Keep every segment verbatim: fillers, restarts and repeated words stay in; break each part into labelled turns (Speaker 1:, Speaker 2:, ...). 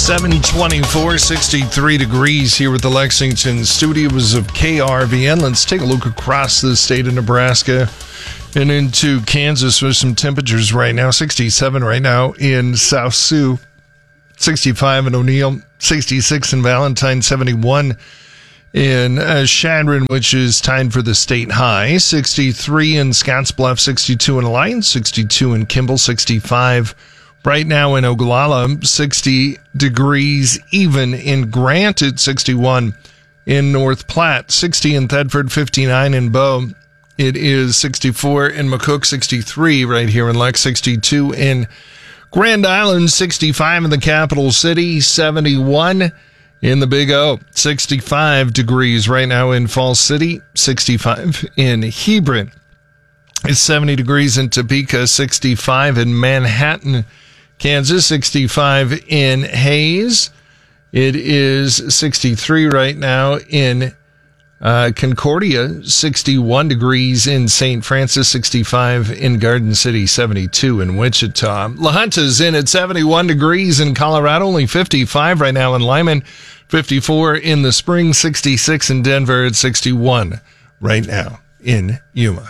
Speaker 1: seven twenty-four, sixty-three degrees here with the Lexington studios of K R V N. Let's take a look across the state of Nebraska and into Kansas with some temperatures right now. sixty-seven right now in South Sioux, sixty-five in O'Neill, sixty-six in Valentine, seventy-one in uh, Chadron, which is tied for the state high, sixty-three in Scottsbluff, sixty-two in Alliance, sixty-two in Kimball, sixty-five right now in Ogallala, sixty degrees even in Grant at sixty-one in North Platte, sixty in Thedford, fifty-nine in Bow. It is sixty-four in McCook, sixty-three right here in Lex, sixty-two in Grand Island, sixty-five in the capital city, seventy-one in the Big O, sixty-five degrees right now in Falls City, sixty-five in Hebron. It's seventy degrees in Topeka, sixty-five in Manhattan, Kansas, sixty-five in Hayes. It is sixty-three right now in uh, Concordia, sixty-one degrees in Saint Francis, sixty-five in Garden City, seventy-two in Wichita. La Junta's in at seventy-one degrees in Colorado, only fifty-five right now in Lyman, fifty-four in the Spring, sixty-six in Denver, at sixty-one right now in Yuma.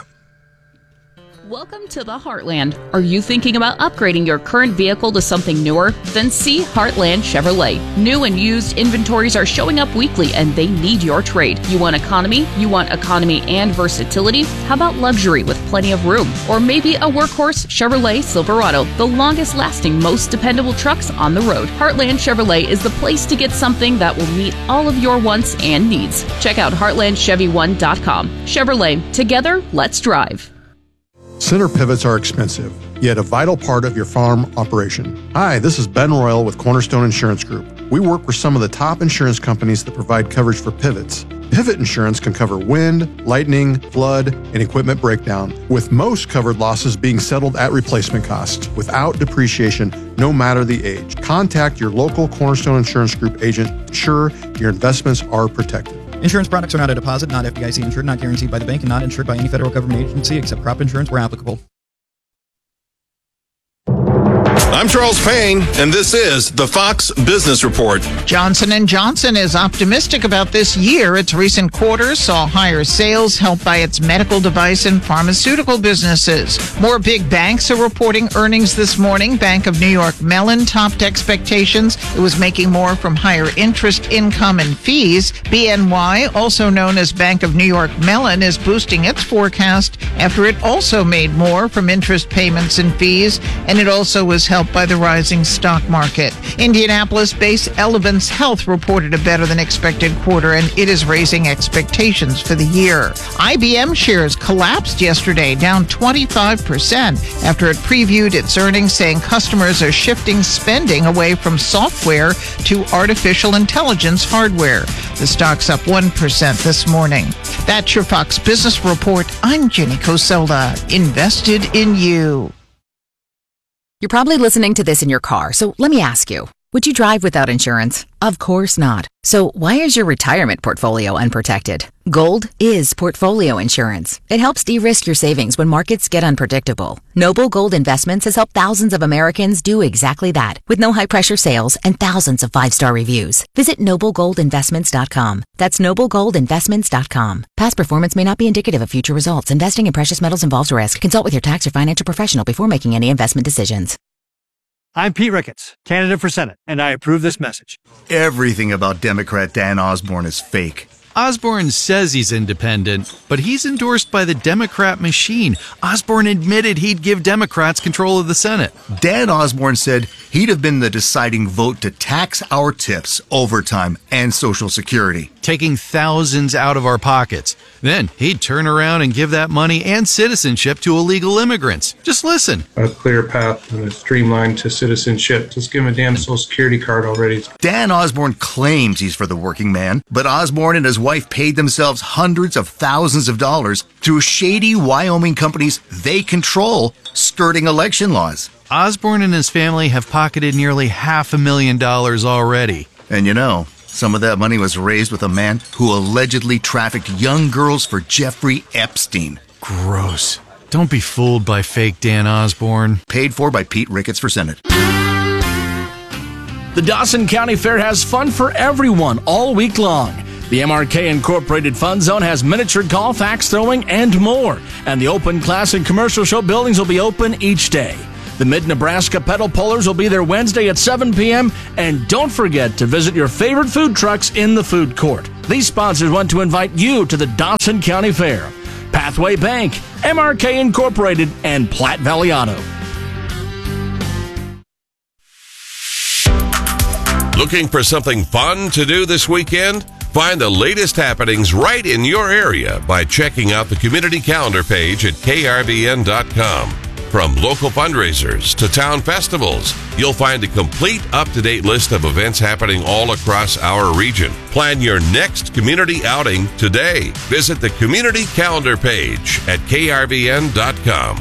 Speaker 2: Welcome to the Heartland. Are you thinking about upgrading your current vehicle to something newer? Then see Heartland Chevrolet. New and used inventories are showing up weekly and they need your trade. You want economy? You want economy and versatility? How about luxury with plenty of room? Or maybe a workhorse Chevrolet Silverado, the longest lasting, most dependable trucks on the road. Heartland Chevrolet is the place to get something that will meet all of your wants and needs. Check out heartland chevy one dot com. Chevrolet, together, let's drive.
Speaker 3: Center pivots are expensive, yet a vital part of your farm operation. Hi, this is Ben Royal with Cornerstone Insurance Group. We work with some of the top insurance companies that provide coverage for pivots. Pivot insurance can cover wind, lightning, flood, and equipment breakdown, with most covered losses being settled at replacement cost, without depreciation, no matter the age. Contact your local Cornerstone Insurance Group agent to ensure your investments are protected.
Speaker 4: Insurance products are not a deposit, not F D I C insured, not guaranteed by the bank, and not insured by any federal government agency except crop insurance where applicable.
Speaker 5: I'm Charles Payne, and this is the Fox Business Report.
Speaker 6: Johnson and Johnson is optimistic about this year. Its recent quarters saw higher sales helped by its medical device and pharmaceutical businesses. More big banks are reporting earnings this morning. Bank of New York Mellon topped expectations. It was making more from higher interest income and fees. B N Y, also known as Bank of New York Mellon, is boosting its forecast after it also made more from interest payments and fees, and it also was helped by the rising stock market. Indianapolis-based Elevance Health reported a better than expected quarter, and it is raising expectations for the year. I B M shares collapsed yesterday, down twenty-five percent after it previewed its earnings, saying customers are shifting spending away from software to artificial intelligence hardware. The stock's up one percent this morning. That's your Fox Business Report. I'm Jenny Coselda. Invested in you.
Speaker 7: You're probably listening to this in your car, so let me ask you, would you drive without insurance? Of course not. So why is your retirement portfolio unprotected? Gold is portfolio insurance. It helps de-risk your savings when markets get unpredictable. Noble Gold Investments has helped thousands of Americans do exactly that, with no high-pressure sales and thousands of five-star reviews. Visit noble gold investments dot com. That's noble gold investments dot com. Past performance may not be indicative of future results. Investing in precious metals involves risk. Consult with your tax or financial professional before making any investment decisions.
Speaker 8: I'm Pete Ricketts, candidate for Senate, and I approve this message.
Speaker 9: Everything about Democrat Dan Osborne is fake.
Speaker 10: Osborne says he's independent, but he's endorsed by the Democrat machine. Osborne admitted he'd give Democrats control of the Senate.
Speaker 9: Dan Osborne said he'd have been the deciding vote to tax our tips, overtime, and Social Security,
Speaker 10: taking thousands out of our pockets. Then he'd turn around and give that money and citizenship to illegal immigrants. Just listen.
Speaker 11: A clear path and a streamline to citizenship. Just give him a damn Social Security card already.
Speaker 9: Dan Osborne claims he's for the working man, but Osborne and his wife paid themselves hundreds of thousands of dollars through shady Wyoming companies they control, skirting election laws.
Speaker 10: Osborne and his family have pocketed nearly half a million dollars already.
Speaker 9: And you know, some of that money was raised with a man who allegedly trafficked young girls for Jeffrey Epstein.
Speaker 10: Gross. Don't be fooled by fake Dan Osborne.
Speaker 9: Paid for by Pete Ricketts for Senate.
Speaker 12: The Dawson County Fair has fun for everyone all week long. The M R K Incorporated Fun Zone has miniature golf, axe throwing, and more. And the open class and commercial show buildings will be open each day. The Mid-Nebraska Pedal Pullers will be there Wednesday at seven p.m. And don't forget to visit your favorite food trucks in the food court. These sponsors want to invite you to the Dawson County Fair. Pathway Bank, M R K Incorporated, and Platte Valley Auto.
Speaker 13: Looking for something fun to do this weekend? Find the latest happenings right in your area by checking out the community calendar page at K R V N dot com. From local fundraisers to town festivals, you'll find a complete up-to-date list of events happening all across our region. Plan your next community outing today. Visit the community calendar page at K R V N dot com.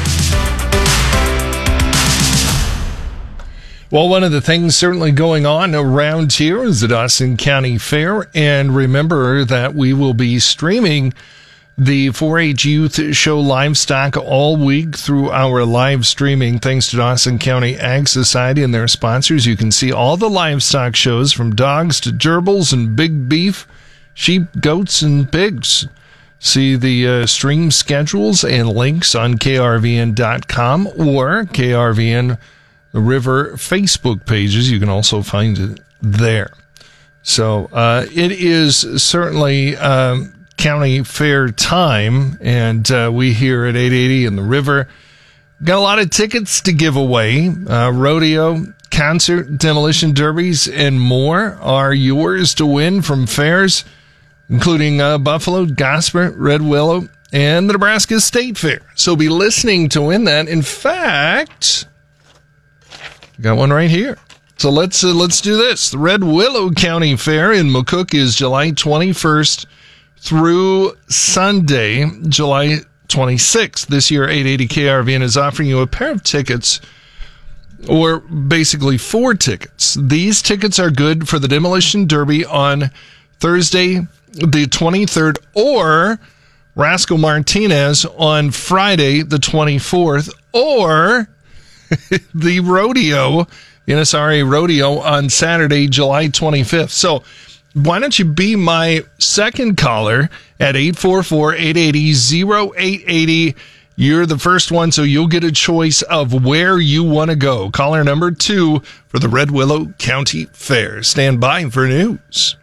Speaker 1: Well, one of the things certainly going on around here is the Dawson County Fair. And remember that we will be streaming the four H Youth Show Livestock all week through our live streaming, thanks to Dawson County Ag Society and their sponsors. You can see all the livestock shows from dogs to gerbils and big beef, sheep, goats, and pigs. See the uh, stream schedules and links on K R V N dot com or K R V N River Facebook pages. You can also find it there. So uh, it is certainly um, county fair time, and uh, we here at eight eighty in the River got a lot of tickets to give away. Uh, rodeo, concert, demolition derbies, and more are yours to win from fairs, including uh, Buffalo, Gosper, Red Willow, and the Nebraska State Fair. So be listening to win that. In fact, got one right here. So let's uh, let's do this. The Red Willow County Fair in McCook is July twenty-first through Sunday, July twenty-sixth. This year, eight eighty K R V N is offering you a pair of tickets, or basically four tickets. These tickets are good for the Demolition Derby on Thursday, the twenty-third, or Rascal Martinez on Friday, the twenty-fourth, or the rodeo, N S R A rodeo on Saturday, July twenty-fifth. So why don't you be my second caller at eight four four, eight eight zero, oh eight eight oh. You're the first one, so you'll get a choice of where you want to go. Caller number two for the Red Willow County Fair. Stand by for news.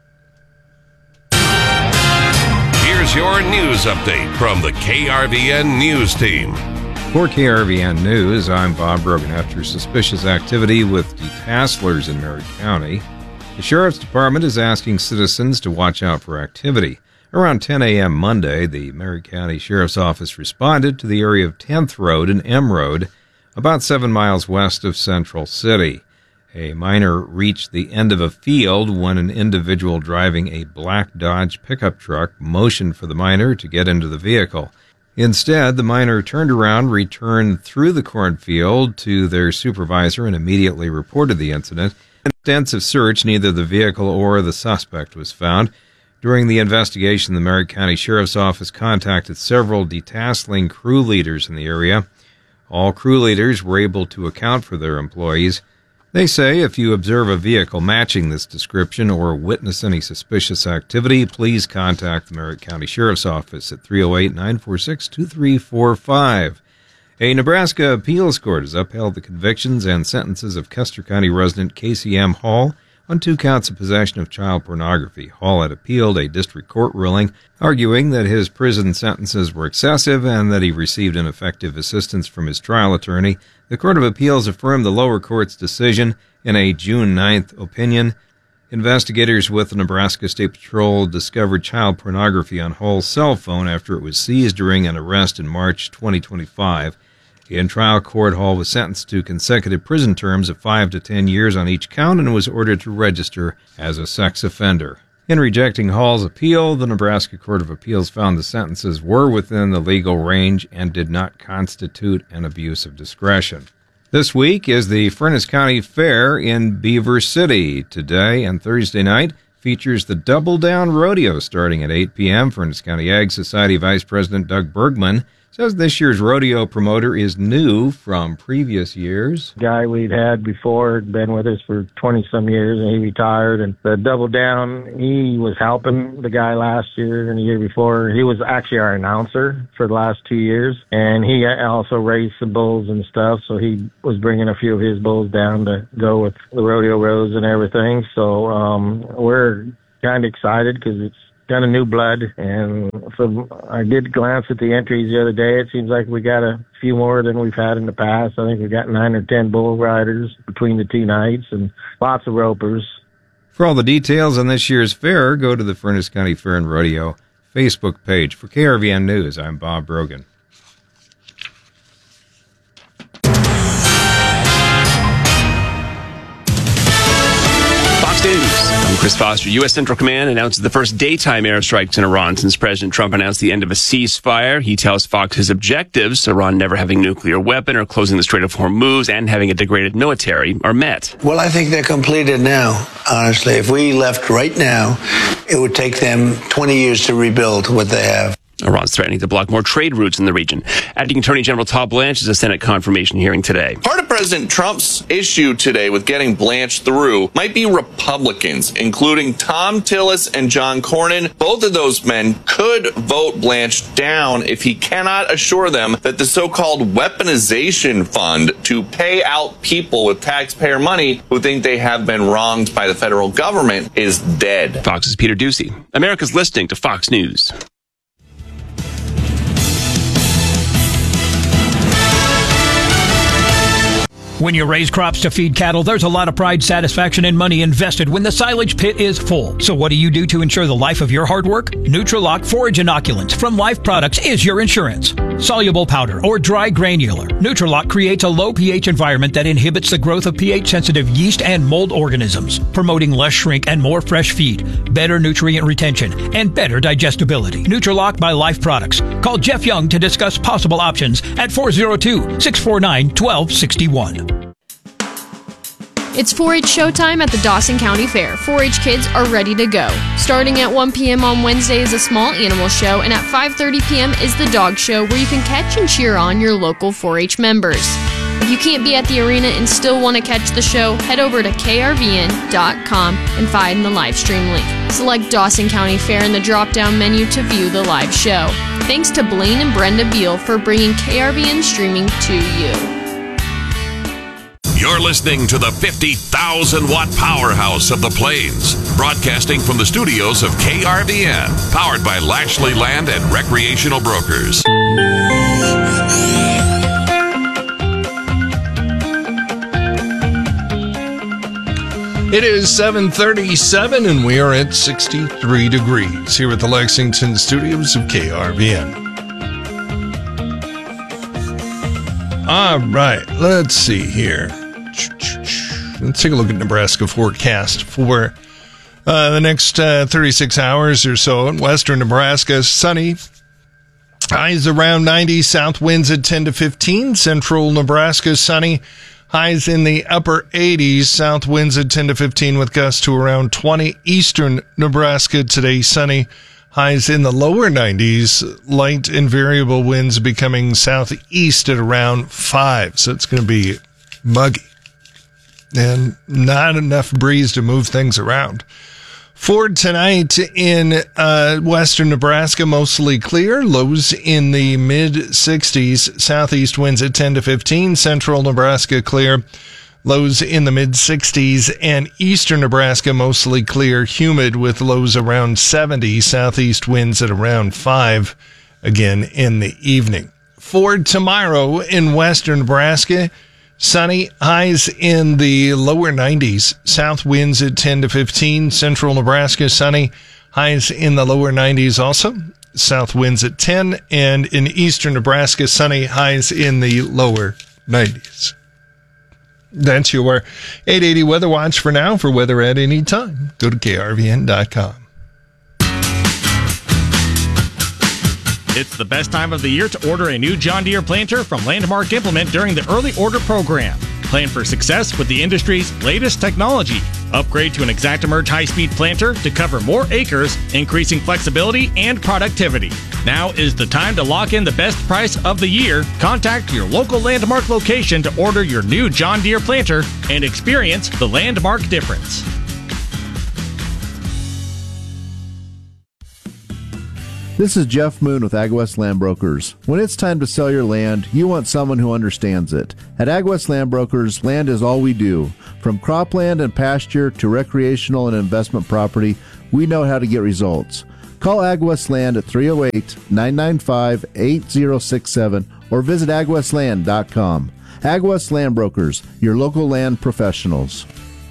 Speaker 13: Here's your news update from the K R V N News Team.
Speaker 14: For K R V N News, I'm Bob Brogan. After suspicious activity with detasselers in Merritt County, the Sheriff's Department is asking citizens to watch out for activity. Around ten a.m. Monday, the Merritt County Sheriff's Office responded to the area of tenth Road and M Road, about seven miles west of Central City. A minor reached the end of a field when an individual driving a black Dodge pickup truck motioned for the minor to get into the vehicle. Instead, the minor turned around, returned through the cornfield to their supervisor, and immediately reported the incident. An extensive search, neither the vehicle or the suspect was found. During the investigation, the Merritt County Sheriff's Office contacted several detasseling crew leaders in the area. All crew leaders were able to account for their employees. They say if you observe a vehicle matching this description or witness any suspicious activity, please contact the Merritt County Sheriff's Office at three oh eight, nine four six, two three four five. A Nebraska appeals court has upheld the convictions and sentences of Custer County resident Casey M. Hall on two counts of possession of child pornography. Hall had appealed a district court ruling, arguing that his prison sentences were excessive and that he received ineffective assistance from his trial attorney. The Court of Appeals affirmed the lower court's decision in a June ninth opinion. Investigators with the Nebraska State Patrol discovered child pornography on Hall's cell phone after it was seized during an arrest in March twenty twenty-five. In trial court, Hall was sentenced to consecutive prison terms of five to ten years on each count and was ordered to register as a sex offender. In rejecting Hall's appeal, the Nebraska Court of Appeals found the sentences were within the legal range and did not constitute an abuse of discretion. This week is the Furnas County Fair in Beaver City. Today and Thursday night features the Double Down Rodeo starting at eight p.m. Furnas County Ag Society Vice President Doug Bergman Says this year's rodeo promoter is new from previous years.
Speaker 15: Guy we'd had before had been with us for twenty-some years, and he retired. And the Double Down, he was helping the guy last year and the year before. He was actually our announcer for the last two years, and he also raced some bulls and stuff, so he was bringing a few of his bulls down to go with the rodeo roads and everything. So um, we're kind of excited because it's kind of new blood, and so I did glance at the entries the other day. It seems like we got a few more than we've had in the past. I think we got nine or ten bull riders between the two nights and lots of ropers.
Speaker 14: For all the details on this year's fair, go to the Furnace County Fair and Rodeo Facebook page. For K R V N News, I'm Bob Brogan.
Speaker 16: News. I'm Chris Foster. U S. Central Command announces the first daytime airstrikes in Iran since President Trump announced the end of a ceasefire. He tells Fox his objectives, Iran never having a nuclear weapon or closing the Strait of Hormuz and having a degraded military, are met.
Speaker 17: Well, I think they're completed now, honestly. If we left right now, it would take them twenty years to rebuild what they have.
Speaker 16: Iran's threatening to block more trade routes in the region. Acting Attorney General Todd Blanche is a Senate confirmation hearing today.
Speaker 18: Part of President Trump's issue today with getting Blanche through might be Republicans, including Tom Tillis and John Cornyn. Both of those men could vote Blanche down if he cannot assure them that the so-called weaponization fund to pay out people with taxpayer money who think they have been wronged by the federal government is dead.
Speaker 16: Fox's Peter Ducey. America's listening to Fox News.
Speaker 19: When you raise crops to feed cattle, there's a lot of pride, satisfaction, and money invested when the silage pit is full. So what do you do to ensure the life of your hard work? Nutrilock Forage Inoculants from Life Products is your insurance. Soluble powder or dry granular, Nutrilock creates a low pH environment that inhibits the growth of pH-sensitive yeast and mold organisms, promoting less shrink and more fresh feed, better nutrient retention, and better digestibility. Nutrilock by Life Products. Call Jeff Young to discuss possible options at four oh two, six four nine, one two six one.
Speaker 20: It's four H showtime at the Dawson County Fair. four H kids are ready to go. Starting at one p.m. on Wednesday is a small animal show, and at five thirty p.m. is the dog show where you can catch and cheer on your local four H members. If you can't be at the arena and still want to catch the show, head over to K R V N dot com and find the live stream link. Select Dawson County Fair in the drop-down menu to view the live show. Thanks to Blaine and Brenda Beal for bringing K R V N streaming to you.
Speaker 13: You're listening to the fifty thousand watt powerhouse of the Plains, broadcasting from the studios of K R V N, powered by Lashley Land and Recreational Brokers.
Speaker 1: It is seven thirty-seven, and we are at sixty-three degrees here at the Lexington studios of K R V N. All right, let's see here. Let's take a look at Nebraska forecast for uh, the next uh, thirty-six hours or so. In western Nebraska, sunny. Highs around ninety, south winds at ten to fifteen. Central Nebraska, sunny. Highs in the upper eighties, south winds at ten to fifteen with gusts to around twenty. Eastern Nebraska today, sunny. Highs in the lower nineties, light and variable winds becoming southeast at around five. So it's going to be muggy and not enough breeze to move things around. For tonight in uh, western Nebraska, mostly clear. Lows in the mid sixties. Southeast winds at ten to fifteen. Central Nebraska, clear. Lows in the mid sixties. And eastern Nebraska, mostly clear. Humid with lows around seventy. Southeast winds at around five. Again in the evening. For tomorrow in western Nebraska, sunny, highs in the lower nineties, south winds at ten to fifteen. Central Nebraska, sunny, highs in the lower nineties also, south winds at ten. And in eastern Nebraska, sunny, highs in the lower nineties. That's your eight eighty Weather Watch for now. For weather at any time, go to K R V N dot com.
Speaker 12: It's the best time of the year to order a new John Deere planter from Landmark Implement during the early order program. Plan for success with the industry's latest technology. Upgrade to an Exactamerge high-speed planter to cover more acres, increasing flexibility and productivity. Now is the time to lock in the best price of the year. Contact your local Landmark location to order your new John Deere planter and experience the Landmark difference.
Speaker 21: This is Jeff Moon with AgWest Land Brokers. When it's time to sell your land, you want someone who understands it. At AgWest Land Brokers, land is all we do. From cropland and pasture to recreational and investment property, we know how to get results. Call AgWest Land at three oh eight, nine nine five, eight oh six seven or visit ag west land dot com. AgWest Land Brokers, your local land professionals.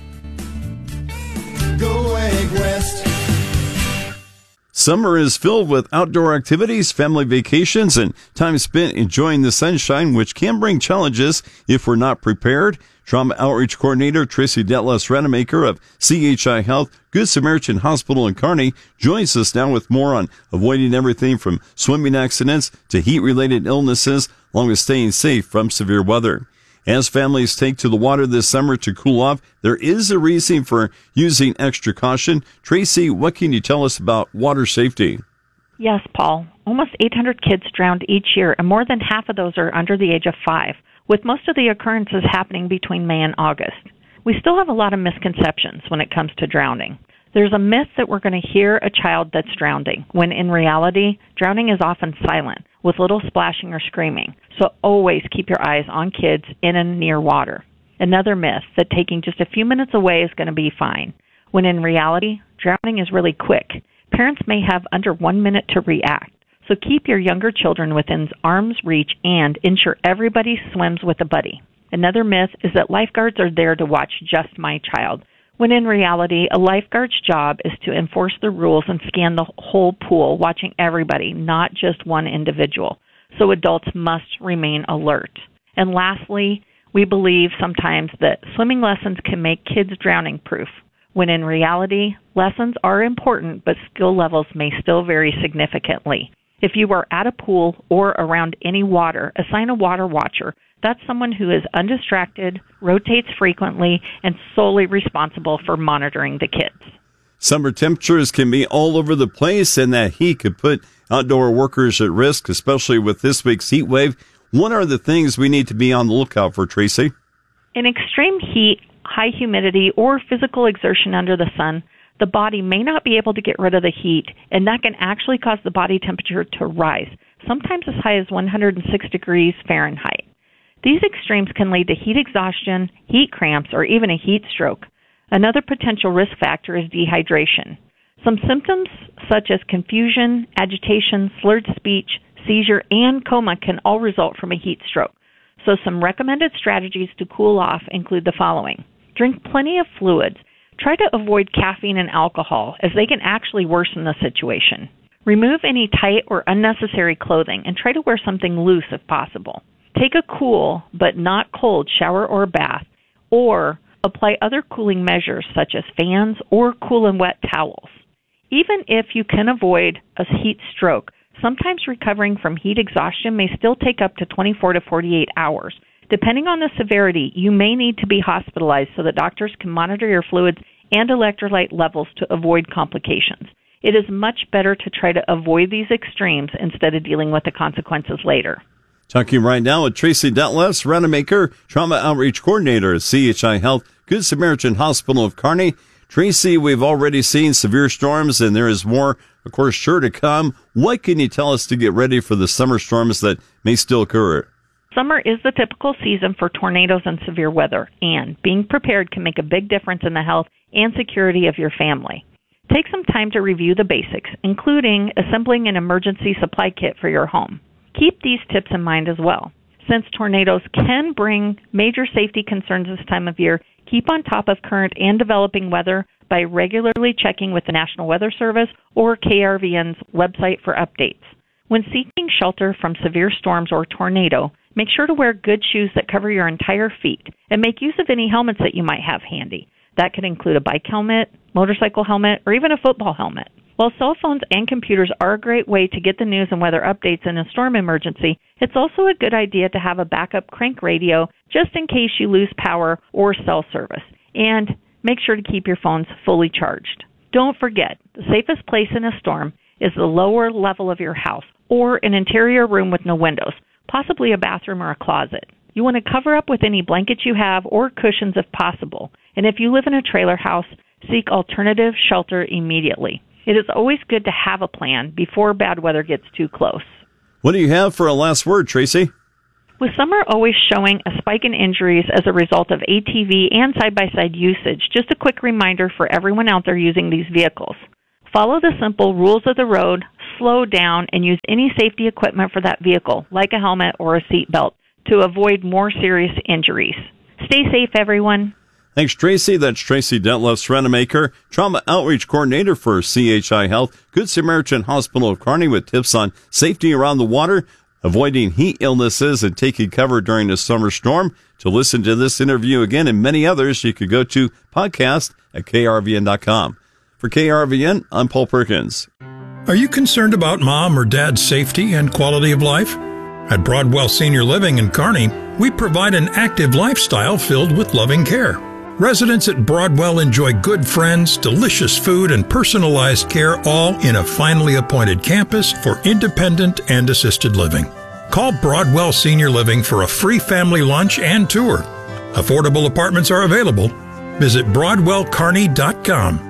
Speaker 22: Go AgWest.
Speaker 23: Summer is filled with outdoor activities, family vacations, and time spent enjoying the sunshine, which can bring challenges if we're not prepared. Trauma Outreach Coordinator Tracy Detlas-Rademacher of C H I Health Good Samaritan Hospital in Kearney joins us now with more on avoiding everything from swimming accidents to heat-related illnesses, along with staying safe from severe weather. As families take to the water this summer to cool off, there is a reason for using extra caution. Tracy, what can you tell us about water safety?
Speaker 24: Yes, Paul. Almost eight hundred kids drowned each year, and more than half of those are under the age of five, with most of the occurrences happening between May and August. We still have a lot of misconceptions when it comes to drowning. There's a myth that we're going to hear a child that's drowning, when in reality, drowning is often silent, with little splashing or screaming. So always keep your eyes on kids in and near water. Another myth, that taking just a few minutes away is going to be fine, when in reality, drowning is really quick. Parents may have under one minute to react. So keep your younger children within arm's reach and ensure everybody swims with a buddy. Another myth is that lifeguards are there to watch just my child, when in reality, a lifeguard's job is to enforce the rules and scan the whole pool, watching everybody, not just one individual. So adults must remain alert. And lastly, we believe sometimes that swimming lessons can make kids drowning-proof, when in reality, lessons are important, but skill levels may still vary significantly. If you are at a pool or around any water, assign a water watcher. That's someone who is undistracted, rotates frequently, and solely responsible for monitoring the kids.
Speaker 23: Summer temperatures can be all over the place, and that heat could put outdoor workers at risk, especially with this week's heat wave. What are the things we need to be on the lookout for, Tracy?
Speaker 24: In extreme heat, high humidity, or physical exertion under the sun, the body may not be able to get rid of the heat, and that can actually cause the body temperature to rise, sometimes as high as one hundred six degrees Fahrenheit. These extremes can lead to heat exhaustion, heat cramps, or even a heat stroke. Another potential risk factor is dehydration. Some symptoms such as confusion, agitation, slurred speech, seizure, and coma can all result from a heat stroke. So some recommended strategies to cool off include the following. Drink plenty of fluids. Try to avoid caffeine and alcohol, as they can actually worsen the situation. Remove any tight or unnecessary clothing and try to wear something loose if possible. Take a cool but not cold shower or bath, or apply other cooling measures such as fans or cool and wet towels. Even if you can avoid a heat stroke, sometimes recovering from heat exhaustion may still take up to twenty-four to forty-eight hours. Depending on the severity, you may need to be hospitalized so that doctors can monitor your fluids and electrolyte levels to avoid complications. It is much better to try to avoid these extremes instead of dealing with the consequences later.
Speaker 23: Talking right now with Tracy Detlas-Rademacher, Trauma Outreach Coordinator at C H I Health Good Samaritan Hospital of Kearney. Tracy, we've already seen severe storms, and there is more, of course, sure to come. What can you tell us to get ready for the summer storms that may still occur?
Speaker 24: Summer is the typical season for tornadoes and severe weather, and being prepared can make a big difference in the health and security of your family. Take some time to review the basics, including assembling an emergency supply kit for your home. Keep these tips in mind as well. Since tornadoes can bring major safety concerns this time of year, keep on top of current and developing weather by regularly checking with the National Weather Service or K R V N's website for updates. When seeking shelter from severe storms or tornado, make sure to wear good shoes that cover your entire feet and make use of any helmets that you might have handy. That could include a bike helmet, motorcycle helmet, or even a football helmet. While cell phones and computers are a great way to get the news and weather updates in a storm emergency, it's also a good idea to have a backup crank radio just in case you lose power or cell service. And make sure to keep your phones fully charged. Don't forget, the safest place in a storm is the lower level of your house or an interior room with no windows, possibly a bathroom or a closet. You want to cover up with any blankets you have or cushions if possible. And if you live in a trailer house, seek alternative shelter immediately. It is always good to have a plan before bad weather gets too close.
Speaker 23: What do you have for a last word, Tracy?
Speaker 24: With summer always showing a spike in injuries as a result of A T V and side-by-side usage, just a quick reminder for everyone out there using these vehicles. Follow the simple rules of the road, slow down, and use any safety equipment for that vehicle, like a helmet or a seat belt, to avoid more serious injuries. Stay safe, everyone.
Speaker 23: Thanks, Tracy. That's Tracy Detlef, Srenemaker, Trauma Outreach Coordinator for C H I Health, Good Samaritan Hospital of Kearney, with tips on safety around the water, avoiding heat illnesses, and taking cover during a summer storm. To listen to this interview again and many others, you could go to podcast at K R V N dot com. For K R V N, I'm Paul Perkins.
Speaker 2: Are you concerned about mom or dad's safety and quality of life? At Broadwell Senior Living in Kearney, we provide an active lifestyle filled with loving care. Residents at Broadwell enjoy good friends, delicious food, and personalized care, all in a finely appointed campus for independent and assisted living. Call Broadwell Senior Living for a free family lunch and tour. Affordable apartments are available. Visit broadwell kearney dot com.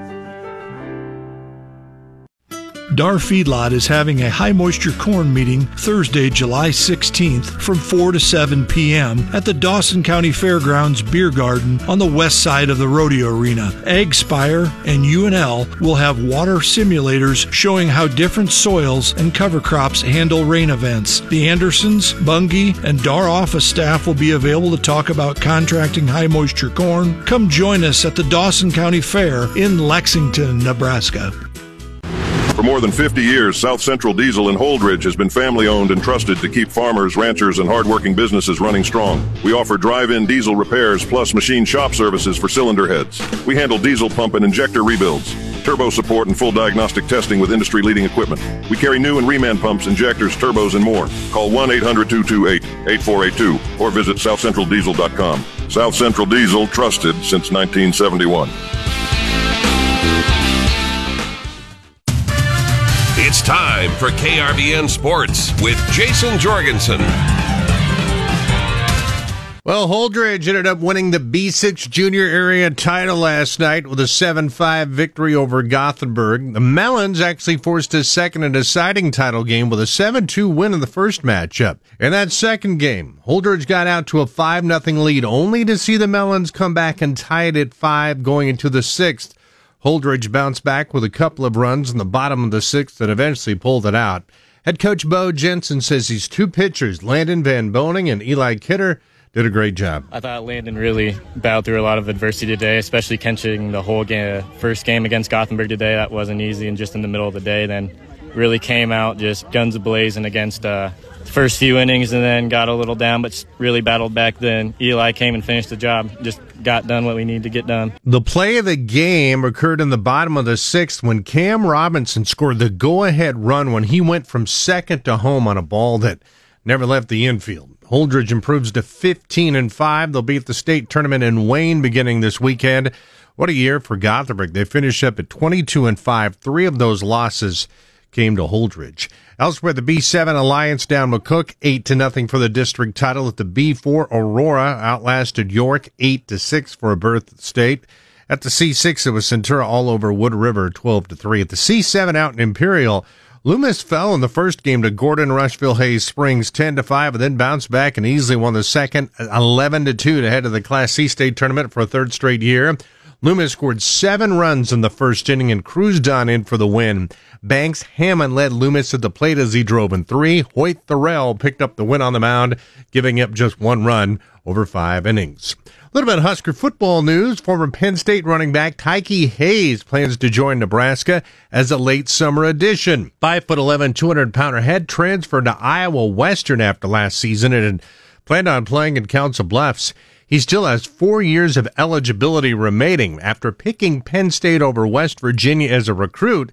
Speaker 2: Dar Feedlot is having a high-moisture corn meeting Thursday, July sixteenth from four to seven p.m. at the Dawson County Fairgrounds Beer Garden on the west side of the rodeo arena. AgSpire and U N L will have water simulators showing how different soils and cover crops handle rain events. The Andersons, Bunge, and Dar office staff will be available to talk about contracting high-moisture corn. Come join us at the Dawson County Fair in Lexington, Nebraska.
Speaker 3: For more than fifty years, South Central Diesel in Holdridge has been family-owned and trusted to keep farmers, ranchers, and hard-working businesses running strong. We offer drive-in diesel repairs plus machine shop services for cylinder heads. We handle diesel pump and injector rebuilds, turbo support, and full diagnostic testing with industry-leading equipment. We carry new and reman pumps, injectors, turbos, and more. Call one eight hundred two two eight eight four eight two or visit south central diesel dot com. South Central Diesel, trusted since nineteen seventy-one.
Speaker 13: It's time for K R V N Sports with Jason Jorgensen.
Speaker 4: Well, Holdridge ended up winning the B six Junior Area title last night with a seven five victory over Gothenburg. The Melons actually forced a second and deciding title game with a seven two win in the first matchup. In that second game, Holdridge got out to a five nothing lead, only to see the Melons come back and tie it at five going into the sixth. Holdridge bounced back with a couple of runs in the bottom of the sixth and eventually pulled it out. Head coach Bo Jensen says these two pitchers, Landon Van Boning and Eli Kidder, did a great job.
Speaker 5: I thought Landon really battled through a lot of adversity today, especially catching the whole game, first game against Gothenburg today. That wasn't easy, and just in the middle of the day, then really came out just guns a-blazing against uh, the first few innings, and then got a little down, but really battled back then. Eli came and finished the job, just got done what we needed to get done.
Speaker 4: The play of the game occurred in the bottom of the sixth when Cam Robinson scored the go-ahead run when he went from second to home on a ball that never left the infield. Holdridge improves to fifteen and five. They'll be at the state tournament in Wayne beginning this weekend. What a year for Gothenburg. They finish up at twenty-two and five. Three of those losses came to Holdridge. Elsewhere, the B seven Alliance down McCook, eight to nothing for the district title. At the B four, Aurora outlasted York, eight to six for a berth at the state. At the C six, it was Centura all over Wood River, twelve to three. At the C seven out in Imperial, Loomis fell in the first game to Gordon Rushville Hayes Springs, ten to five, and then bounced back and easily won the second, eleven to two, to head to the Class C state tournament for a third straight year. Loomis scored seven runs in the first inning and cruised on in for the win. Banks Hammond led Loomis at the plate as he drove in three. Hoyt Thorell picked up the win on the mound, giving up just one run over five innings. A little bit of Husker football news. Former Penn State running back Tyke Hayes plans to join Nebraska as a late summer addition. five foot eleven, two hundred pounder head transferred to Iowa Western after last season and planned on playing in Council Bluffs. He still has four years of eligibility remaining. After picking Penn State over West Virginia as a recruit,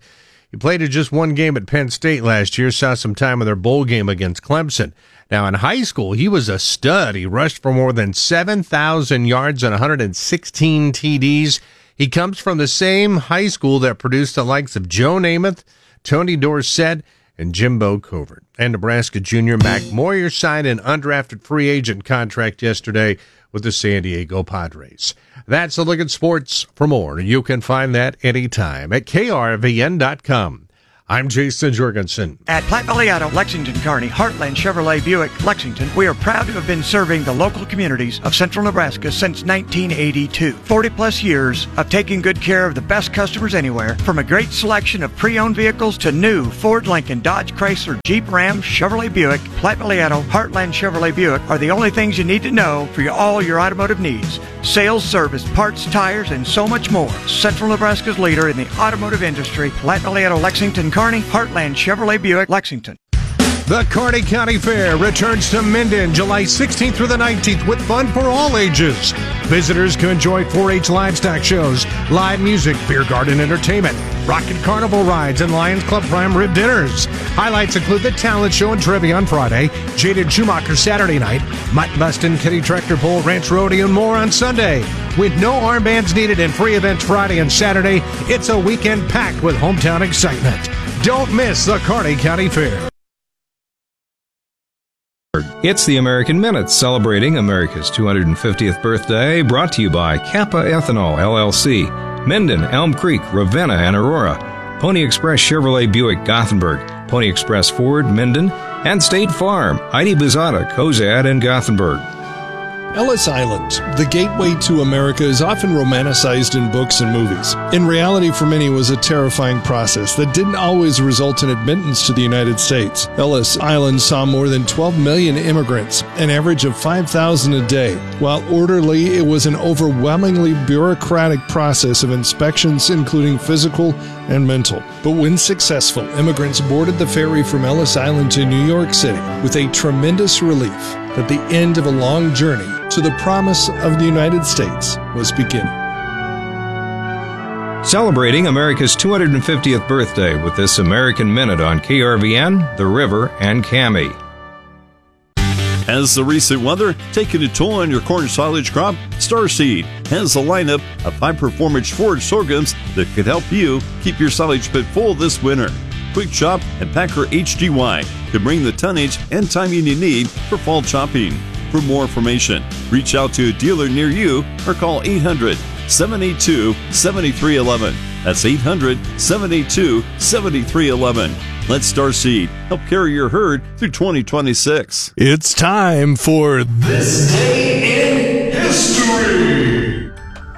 Speaker 4: He played in just one game at Penn State last year, saw some time in their bowl game against Clemson. Now, in high school, he was a stud. He rushed for more than seven thousand yards and one hundred sixteen T Ds. He comes from the same high school that produced the likes of Joe Namath, Tony Dorsett, and Jimbo Covert. And Nebraska junior Mac Moyer signed an undrafted free agent contract yesterday with the San Diego Padres. That's a look at sports. For more, you can find that anytime at K R V N dot com. I'm Jason Jorgensen.
Speaker 6: At Platte Valley Auto, Lexington, Kearney, Heartland Chevrolet Buick, Lexington, we are proud to have been serving the local communities of central Nebraska since nineteen eighty-two. forty plus years of taking good care of the best customers anywhere, from a great selection of pre-owned vehicles to new Ford, Lincoln, Dodge, Chrysler, Jeep, Ram, Chevrolet Buick, Platte Valley Auto, Heartland Chevrolet Buick are the only things you need to know for your, all your automotive needs. Sales, service, parts, tires, and so much more. Central Nebraska's leader in the automotive industry, Platte Valley Auto, Lexington, Kearney, Heartland Chevrolet Buick, Lexington.
Speaker 4: The Kearney County Fair returns to Minden July sixteenth through the nineteenth with fun for all ages. Visitors can enjoy four H livestock shows, live music, beer garden entertainment, rocket carnival rides, and Lions Club Prime Rib dinners. Highlights include the talent show and trivia on Friday, Jaded Schumacher Saturday night, Mutt Bustin, Kitty Tractor Pull, Ranch Rodeo, and more on Sunday. With no armbands needed and free events Friday and Saturday, it's a weekend packed with hometown excitement. Don't miss the Kearney County Fair.
Speaker 14: It's the American Minute, celebrating America's two hundred fiftieth birthday, brought to you by Kappa Ethanol, L L C, Minden, Elm Creek, Ravenna, and Aurora, Pony Express Chevrolet Buick Gothenburg, Pony Express Ford, Minden, and State Farm, Heidi Bizada, Cozad, and Gothenburg.
Speaker 1: Ellis Island, the gateway to America, is often romanticized in books and movies. In reality, for many, it was a terrifying process that didn't always result in admittance to the United States. Ellis Island saw more than twelve million immigrants, an average of five thousand a day. While orderly, it was an overwhelmingly bureaucratic process of inspections, including physical and mental. But when successful, immigrants boarded the ferry from Ellis Island to New York City with a tremendous relief that the end of a long journey to the promise of the United States was beginning.
Speaker 14: Celebrating America's two hundred fiftieth birthday with this American Minute on K R V N, The River, and C A M I.
Speaker 23: Has the recent weather taken a toll on your corn silage crop? Starseed has a lineup of high-performance forage sorghums that could help you keep your silage pit full this winter. Quick Chop and Packer H D Y to bring the tonnage and timing you need for fall chopping. For more information, reach out to a dealer near you or call eight hundred, seven eight two, seven three one one. That's eight hundred, seven eight two, seven three one one. Let Starseed help carry your herd through twenty twenty-six.
Speaker 1: It's time for This Day in History.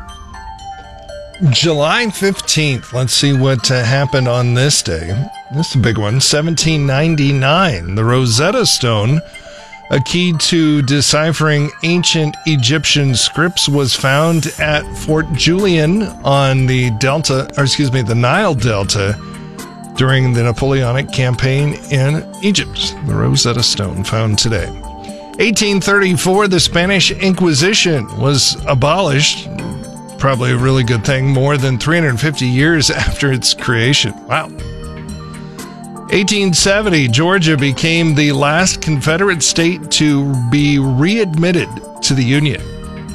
Speaker 1: July fifteenth. Let's see what uh, happened on this day. This is a big one. seventeen ninety-nine. The Rosetta Stone, a key to deciphering ancient Egyptian scripts, was found at Fort Julian on the Delta, or excuse me, the Nile Delta during the Napoleonic campaign in Egypt. The Rosetta Stone found today. eighteen thirty-four, the Spanish Inquisition was abolished. Probably a really good thing, more than three hundred fifty years after its creation. Wow. eighteen seventy, Georgia became the last Confederate state to be readmitted to the Union.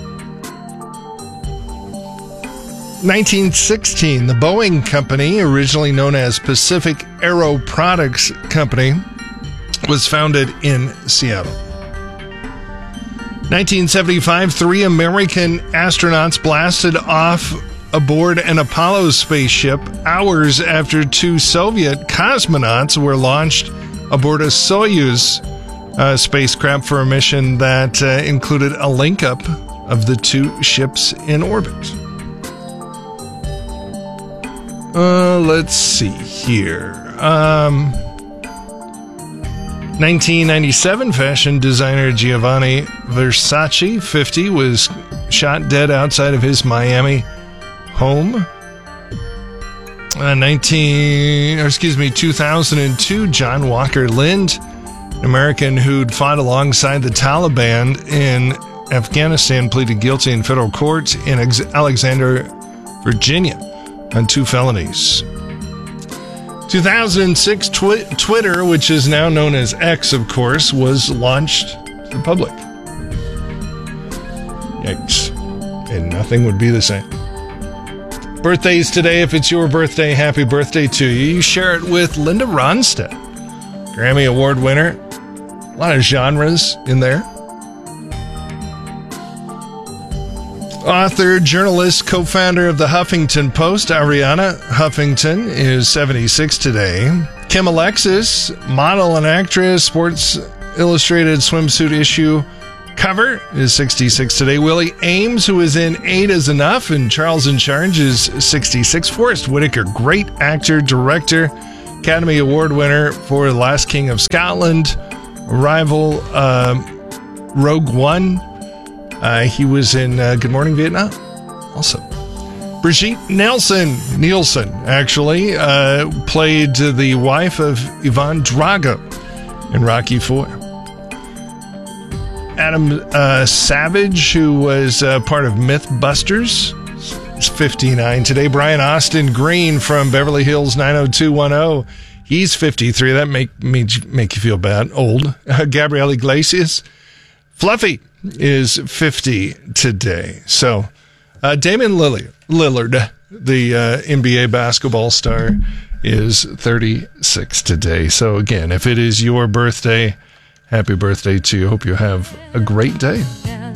Speaker 1: nineteen sixteen, the Boeing Company, originally known as Pacific Aero Products Company, was founded in Seattle. nineteen seventy-five, three American astronauts blasted off aboard an Apollo spaceship hours after two Soviet cosmonauts were launched aboard a Soyuz uh, spacecraft for a mission that uh, included a link-up of the two ships in orbit. Uh, let's see here. Um, nineteen ninety-seven, fashion designer Giovanni Versace, fifty, was shot dead outside of his Miami home. Uh, nineteen, or excuse me, two thousand two, John Walker Lind, an American who'd fought alongside the Taliban in Afghanistan, pleaded guilty in federal court in Alexander, Virginia, on two felonies. two thousand six, twi- Twitter, which is now known as X, of course, was launched to the public. Yikes. And nothing would be the same. Birthdays today. If it's your birthday, happy birthday to you. You share it with Linda Ronstadt, Grammy Award winner. A lot of genres in there. Author, journalist, co-founder of the Huffington Post, Ariana Huffington, is seventy-six today. Kim Alexis, model and actress, Sports Illustrated swimsuit issue cover, is sixty-six today. Willie Ames, who is in Eight Is Enough, and Charles in Charge, is sixty-six. Forrest Whitaker, great actor, director, Academy Award winner for The Last King of Scotland, Arrival, uh, Rogue One. Uh, he was in uh, Good Morning Vietnam also. Brigitte Nielsen, Nielsen actually, uh, played the wife of Ivan Drago in Rocky four. Adam uh, Savage, who was uh, part of Mythbusters, is fifty-nine today. Brian Austin Green from Beverly Hills nine oh two one oh, he's fifty-three. That make me make you feel bad, old. Uh, Gabrielle Iglesias, Fluffy, is fifty today. So, uh, Damian Lillard, Lillard, the uh, N B A basketball star, is thirty-six today. So, again, if it is your birthday, happy birthday to you. Hope you have a great day.